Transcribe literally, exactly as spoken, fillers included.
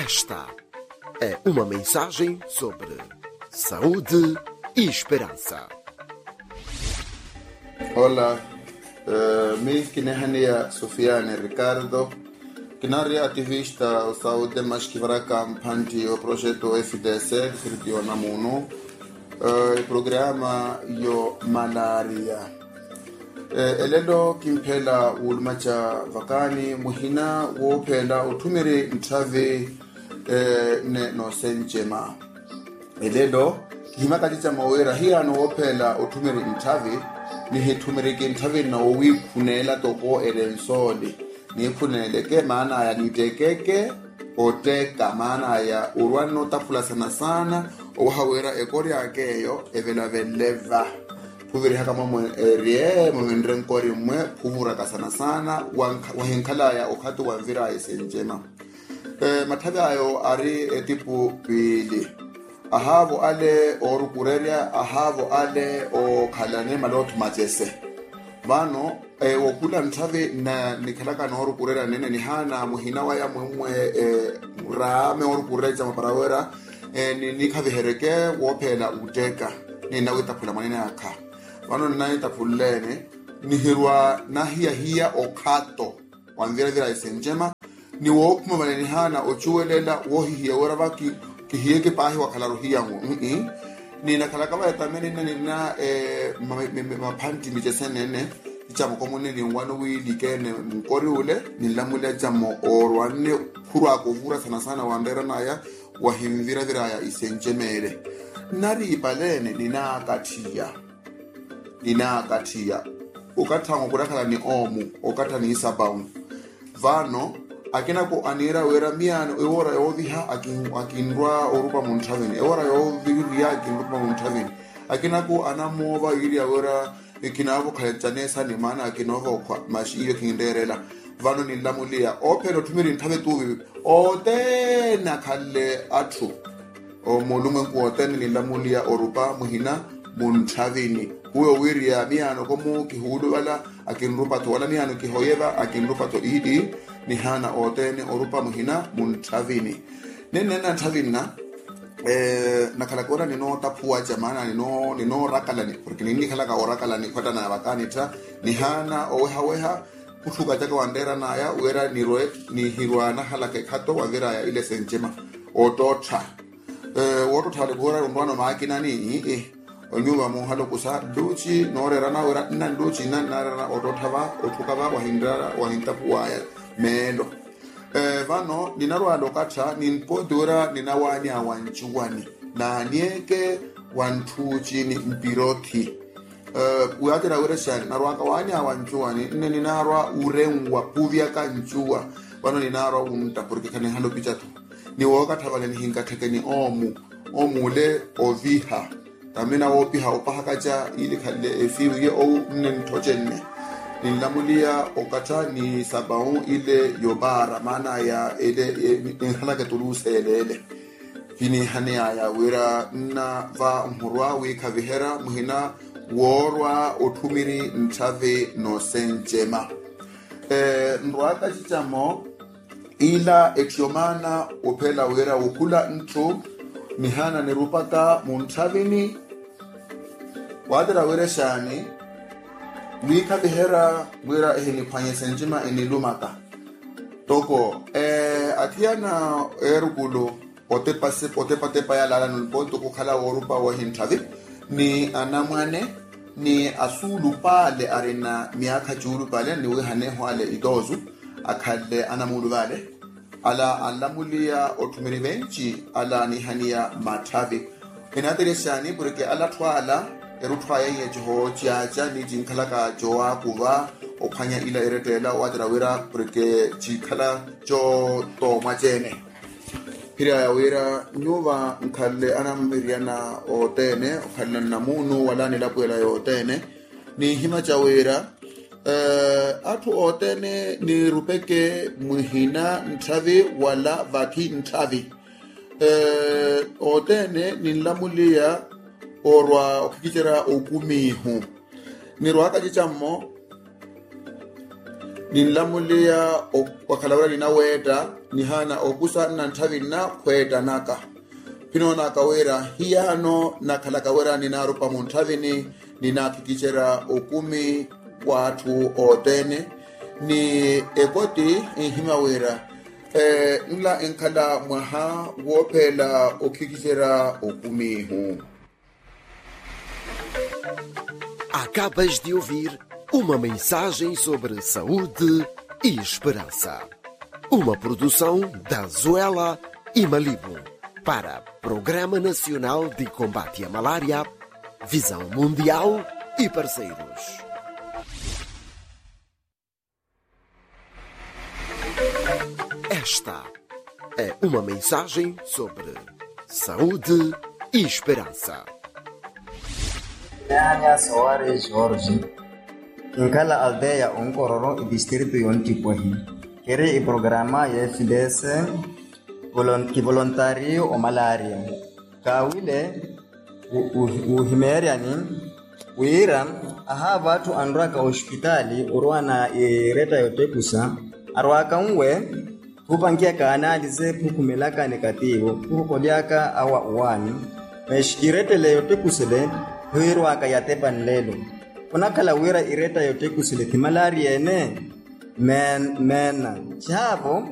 Esta é uma mensagem sobre saúde e esperança. Hola, uh, mi kinehania Sofiane Ricardo, kinari ativista o saúde mas que vará campanti o projeto F D C, Sirtio Namuno, uh, programa yo malaria. Uh, elelo kimpela ulmacha vakani muhina wopela utumiri ntave uh, ne no senjema. Elelo kimakati cha mawera hiya no wopela utumiri ntave ni hetumereke ntave na wiphunela toko elensoli ni phunele ke maana ya nitekeke oteka maana ya urwano tafula sana sana o hawera ekori akeyo evela veleva puviri haka mwe erie mwe nkori mwe puvura kasana sana wa henkala ya okatu wa mvira isenjema eh mathabe ayo ari etipu pili ahavo ale orukureria ahavo ale o khalane malot majese vano e okula ntave na nikhalaka no orukureria nene ni hana muhina wa ya mwemwe e rame orukureja maparawera e ni nikhavihereke wophela uteka ni nawe taphula manene akha vano nina taphulene ni hirwa na hiya hiya okhato wanzira vira isenjema ni wokuma manene hana ochuwelela wohiya wora vaki kihiyeke pahi wakalaru hiyangu mm ni nakalakaba yatamene nina eh maphanti mijesenene ichamo komune ni wano wilikene mkori ule nilamule jamo orwane khurwa kovura sana sana wandera naya wahimvira viraya isenjemele nari ipalene nina akatia nina akatia ukathango kurakala ni omu ukata ni isabaun vano akina ko anira wera miano ewora yoviha akin akinrwa orupa munthaveni ewora yoviria akinrupa munthaveni akina ko anamova iri awera ikinavo khaletsanesa ni mana akinova kwa mashiyo kinderela vano ni lamulia opero tumiri nthave tuvi otena khalle athu o molume ku otena ni lamulia orupa muhina munthaveni huyo wiria miano komu kihulu wala akinrupa to wala miano kihoyeva akinrupa to idi ni hana otene orupa muhina munthavini nene na thavina eh nakalakora nino tapua jamana nino nino rakalani porque nini kalaka orakalani kwata na bakani ta ni hana oweha weha kuthuka taka wandera naya wera ni roe ni hirwana halaka khato wavira ya ile senjema ototha eh wototha le bora ndwana makina ni eh onyuba mo halo kusa duchi norera na wera nna duchi na narana otothava othukava wahindara wahintapuaya melo eh vano ninarwa lokatha ninpodura ninawani awanchuwani na nieke wantuchi ni mpirothi eh uyatira ureshan narwa kawani awanchuwani nne ninarwa urengwa puvya kanchuwa vano ninarwa unta porque kane halo pichatu ni wokatha vale ni hingathekeni omu omule oviha tamina wopiha opahakacha ili khalle efiwe o nne nthochenne nilamulia okata ni sabaun ile yobara mana ya ele inhalaka tuluse elele kini hania ya wira na va mhurwa we kavihera muhina worwa othumiri ntave no senjema eh ndwaka chichamo ila etiomana opela wira ukula ntho mihana nerupaka munthavini wadra wira shani wika behera wira ehni phanye senjima enilumaka toko eh atiana erugulo ote pase ote pate paya lala nulponto ko khala orupa wa hintavi ni anamwane ni asulu pale arena miaka juru pale ni we hane hwale idozu akhalle anamulu vale ala alamulia otumiri benchi ala ni hania mathavi enatere shani porque ala twala eruthwaye yejo chiacha ni jinkhalaka joa kuva ophanya ila eretela wadra wira porque chikhala jo to machene pira ya wira nyuva nkhalle anamiriana otene okhalle namunu wala ni lapwela yotene ni hima cha wira eh athu otene ni rupeke muhina nthavi wala vathi nthavi eh otene ni lamulia orwa okikichera okumihu nirwa kachichammo ninlamulia wakalawela ninaweta nihana okusa na nthavi na kweta naka pino nakawera hiyano nakalakawera ninarupa munthavini ninakikichera okumi watu otene ni ekoti nhimawera eh nla enkhala mwaha wophela okikichera okumihu. Acabas de ouvir uma mensagem sobre saúde e esperança. Uma produção da Zuela e Malibu para Programa Nacional de Combate à Malária, Visão Mundial e parceiros. Esta é uma mensagem sobre saúde e esperança. Nanya Soares Jorge, em cada aldeia um cororó e distrito Yontipohi, quere o programa F D S que voluntário o malária. Kawile o himeriani o Iran aha watu anraka hospitali urwana ireta yote kusa arwaka unwe kupangia kaanalize kukumelaka negativo kukoliaka awa uwani meshirete le yote kusele huirwaka yatepan lelo kunakala wira ireta yote kusele kimalaria ene men men chavo